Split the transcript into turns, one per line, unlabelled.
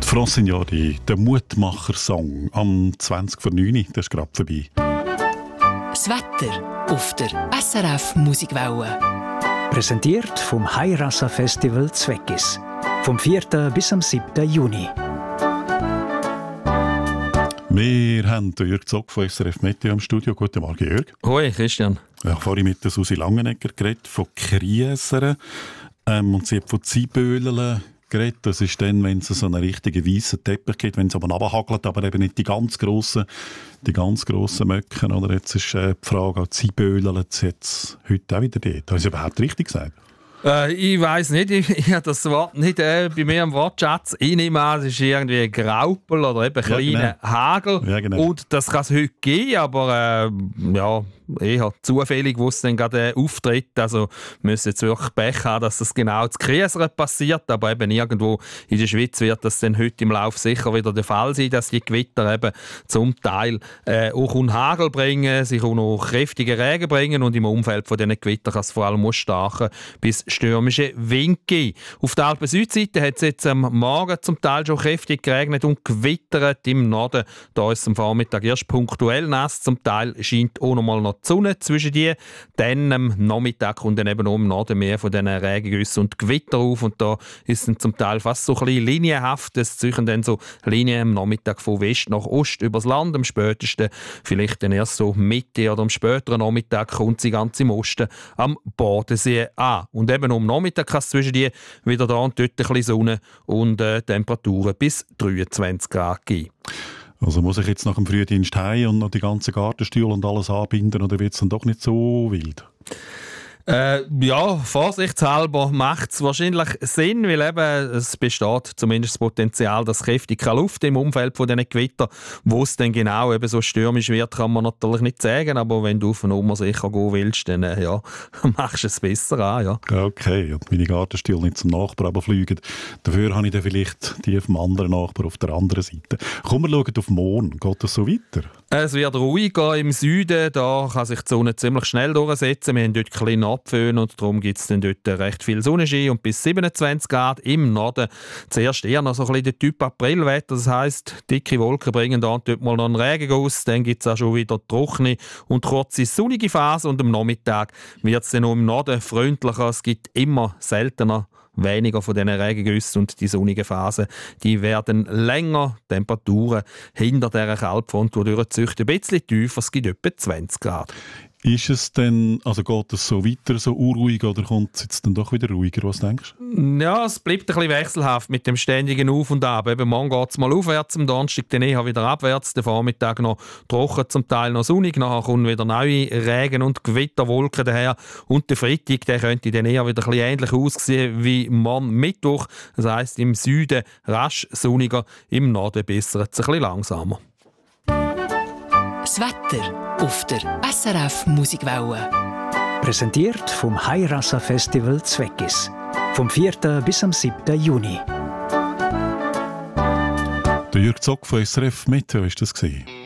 Francignotti, der Mutmacher-Song am 20 vor 9 Uhr, das ist gerade vorbei.
Das Wetter auf der SRF Musikwelle.
Präsentiert vom Heirassa-Festival Zweckis. Vom 4. bis am 7. Juni.
Wir haben den Jürg Zock von SRF Meteo im Studio. Guten Morgen, Jürg.
Hoi, Christian.
Ich habe vorhin mit der Susi Langenegger geredet, von Kriesern. Und sie hat von Zibölen geredet. Das ist dann, wenn es so einen richtigen weißen Teppich gibt, wenn es aber runterhagelt, aber eben nicht die ganz grossen Möcken. Oder jetzt ist die Frage, Zibölen jetzt heute auch wieder dort. Habe ich es überhaupt richtig gesagt?
Ich weiss nicht, ich habe das Wort nicht bei mir am Wortschatz. Ich nehme an, es ist irgendwie ein Graupel oder eben kleiner Hagel. Ja, genau. Und das kann es heute geben, aber eher zufällig, wo es dann gerade auftritt. Also müssen jetzt wirklich Pech haben, dass das genau zu Kriesern passiert. Aber eben irgendwo in der Schweiz wird das dann heute im Lauf sicher wieder der Fall sein, dass die Gewitter eben zum Teil auch Hagel bringen, sich auch noch kräftige Regen bringen und im Umfeld von diesen Gewittern kann es vor allem starke bis stürmische Wind geben. Auf der Alpen-Südseite hat es jetzt am Morgen zum Teil schon kräftig geregnet und gewittert. Im Norden da ist es am Vormittag erst punktuell nass. Zum Teil scheint auch noch mal noch die Sonne zwischen die. Dann am Nachmittag kommt dann eben auch im Norden mehr von diesen Regengüssen und Gewitter auf. Und da ist es zum Teil fast so ein bisschen linienhaft. Es ziehen dann so Linien am Nachmittag von West nach Ost übers Land. Am spätesten vielleicht dann erst so Mitte oder am späteren Nachmittag kommt sie ganz im Osten am Bodensee an. Und eben am Nachmittag kann es zwischen die wieder da und dort ein bisschen Sonne und Temperaturen bis 23 Grad geben.
Also muss ich jetzt nach dem Frühdienst heim und noch die ganzen Gartenstühle und alles anbinden, oder wird es dann doch nicht so wild? Vorsichtshalber macht es wahrscheinlich Sinn, weil eben es besteht zumindest das Potenzial, dass kräftig Luft im Umfeld von diesen Gewitter, wo es dann genau eben so stürmisch wird, kann man natürlich nicht sagen, aber wenn du auf eine Nummer sicher gehen willst, dann machst du es besser an. Ja. Okay, und meine Gartenstühle nicht zum Nachbar fliegen. Dafür habe ich dann vielleicht die vom anderen Nachbar auf der anderen Seite. Komm, wir schauen auf morgen. Geht das so weiter? Es
wird ruhiger im Süden, da kann sich die Sonne ziemlich schnell durchsetzen. Wir haben dort kleine Abföhn und darum gibt es dann dort recht viel Sonnenschein und bis 27 Grad im Norden. Zuerst eher noch so ein bisschen der Typ Aprilwetter, das heisst, dicke Wolken bringen da und dort mal noch einen Regenguss, dann gibt es auch schon wieder trockene und kurze sonnige Phase und am Nachmittag wird es dann noch im Norden freundlicher. Es gibt immer seltener weniger von diesen Regengüssen und die sonnigen Phasen, die werden länger. Temperaturen hinter dieser Kaltfront, die durchzieht, ein bisschen tiefer, es gibt etwa 20 Grad.
Ist es denn, also geht es so weiter, so unruhig, oder kommt es jetzt dann doch wieder ruhiger? Was denkst du?
Ja, es bleibt ein bisschen wechselhaft mit dem ständigen Auf und Ab. Eben morgen geht es mal aufwärts, am Donnerstag dann eher wieder abwärts, der Vormittag noch trocken, zum Teil noch sonnig, nachher kommen wieder neue Regen- und Gewitterwolken daher und der Freitag, der könnte dann eher wieder ein bisschen ähnlich aussehen wie morgen Mittwoch. Das heisst, im Süden rasch sonniger, im Norden bessert es ein bisschen langsamer.
Das Wetter auf der SRF Musikwelle.
Präsentiert vom Heirassa-Festival Zweckis. Vom 4. bis am 7. Juni.
Der Jürg Zock von SRF Meteo, ist das gewesen?